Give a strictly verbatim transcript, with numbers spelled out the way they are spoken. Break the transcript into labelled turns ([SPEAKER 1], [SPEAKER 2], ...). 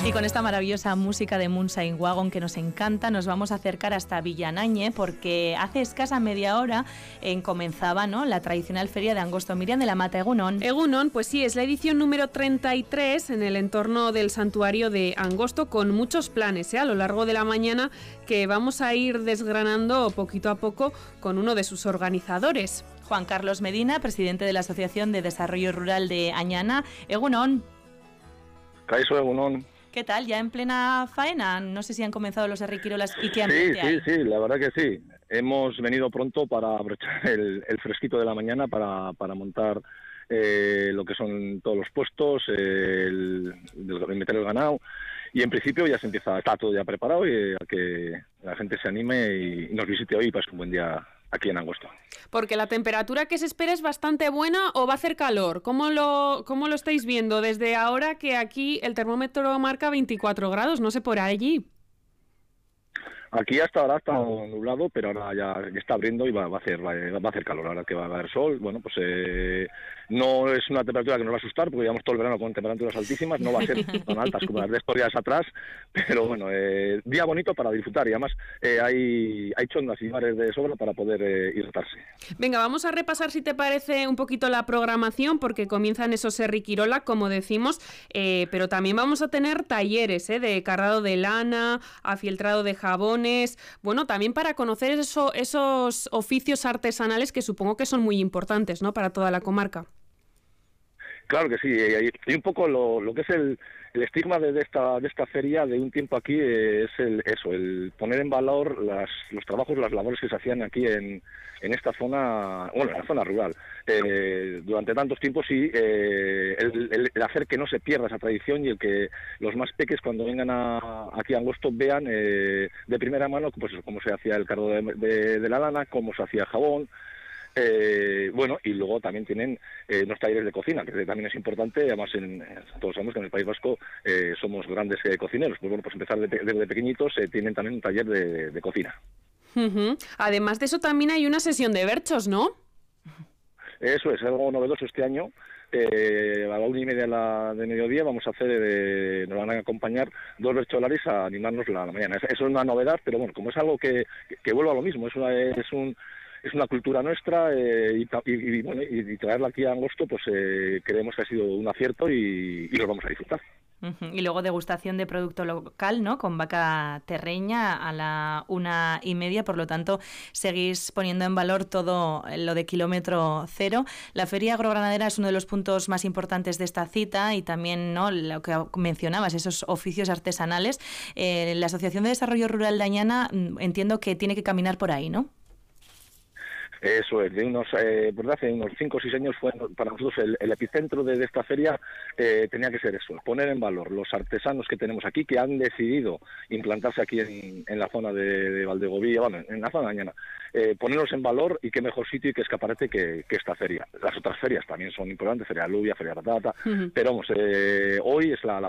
[SPEAKER 1] Y con esta maravillosa música de Moonshine Wagon que nos encanta, nos vamos a acercar hasta Villanagne, porque hace escasa media hora eh, comenzaba, ¿no?, la tradicional feria de Angosto. Miriam de la Mata, Egunon.
[SPEAKER 2] Egunon, pues sí, es la edición número treinta y tres en el entorno del santuario de Angosto, con muchos planes ¿eh? a lo largo de la mañana que vamos a ir desgranando poquito a poco con uno de sus organizadores.
[SPEAKER 1] Juan Carlos Medina, presidente de la Asociación de Desarrollo Rural de Añana. Egunon.
[SPEAKER 3] Caixo, Egunon.
[SPEAKER 1] ¿Qué tal? ¿Ya en plena faena? No sé si han comenzado los herriquirolas y qué
[SPEAKER 3] Sí,
[SPEAKER 1] ambiente
[SPEAKER 3] sí,
[SPEAKER 1] hay.
[SPEAKER 3] sí, la verdad que sí. Hemos venido pronto para aprovechar el, el fresquito de la mañana para, para montar eh, lo que son todos los puestos, eh, el, el meter el ganado. Y en principio ya se empieza, está todo ya preparado y a que la gente se anime y nos visite hoy y pase un buen día aquí en Angosto.
[SPEAKER 2] Porque la temperatura que se espera es bastante buena, ¿o va a hacer calor? ¿Cómo lo, cómo lo estáis viendo desde ahora que aquí el termómetro marca veinticuatro grados? No sé por allí.
[SPEAKER 3] Aquí hasta ahora está nublado, pero ahora ya, ya está abriendo y va, va a hacer va, va a hacer calor. Ahora que va a haber sol, bueno, pues eh, no es una temperatura que nos va a asustar, porque llevamos todo el verano con temperaturas altísimas, no va a ser tan altas como las de estos días atrás, pero bueno, eh, día bonito para disfrutar y además eh, hay, hay chondas y bares de sobra para poder eh, hidratarse.
[SPEAKER 2] Venga, vamos a repasar, si te parece, un poquito la programación, porque comienzan esos herriquirola, como decimos, eh, pero también vamos a tener talleres eh, de cardado de lana, afieltrado de jabones, bueno, también para conocer eso, esos oficios artesanales que supongo que son muy importantes, ¿no?, para toda la comarca.
[SPEAKER 3] Claro que sí, y un poco lo, lo que es el, el estigma de, de esta de esta feria de un tiempo aquí eh, es el, eso, el poner en valor las, los trabajos, las labores que se hacían aquí en, en esta zona, bueno, en la zona rural. Eh, durante tantos tiempos y eh, el, el, el hacer que no se pierda esa tradición y el que los más peques cuando vengan a, aquí a Angosto vean eh, de primera mano pues cómo se hacía el cardo de, de, de la lana, cómo se hacía jabón. Eh, bueno, y luego también tienen eh, unos talleres de cocina, que también es importante. Además, en, todos sabemos que en el País Vasco eh, somos grandes eh, cocineros. Pues bueno, pues empezar desde de, de pequeñitos eh, tienen también un taller de, de cocina.
[SPEAKER 2] Uh-huh. Además de eso, también hay una sesión de berchos, ¿no?
[SPEAKER 3] Eso es algo novedoso este año. Eh, a la una y media de, la, de mediodía vamos a hacer, eh, nos van a acompañar dos bercholaris a animarnos la, la mañana. Eso es una novedad, pero bueno, como es algo que, que, que vuelve a lo mismo, es, una, es un... Es una cultura nuestra eh, y, y, y, bueno, y, y traerla aquí a Angosto, pues eh, creemos que ha sido un acierto y, y lo vamos a disfrutar.
[SPEAKER 1] Uh-huh. Y luego degustación de producto local, ¿no?, con vaca terreña a la una y media, por lo tanto seguís poniendo en valor todo lo de kilómetro cero. La Feria Agrogranadera es uno de los puntos más importantes de esta cita y también, ¿no?, lo que mencionabas, esos oficios artesanales. Eh, la Asociación de Desarrollo Rural de Añana entiendo que tiene que caminar por ahí, ¿no?
[SPEAKER 3] Eso es, de unos, eh, pues hace unos cinco o seis años fue para nosotros el, el epicentro de, de esta feria. Eh, tenía que ser eso, poner en valor los artesanos que tenemos aquí, que han decidido implantarse aquí en, en la zona de, de Valdegovía, bueno, en la zona de Añana, eh, ponerlos en valor y qué mejor sitio y qué escaparate que, que esta feria. Las otras ferias también son importantes, Feria de Alubia, Feria de Patata, uh-huh. pero vamos, eh, hoy es la, la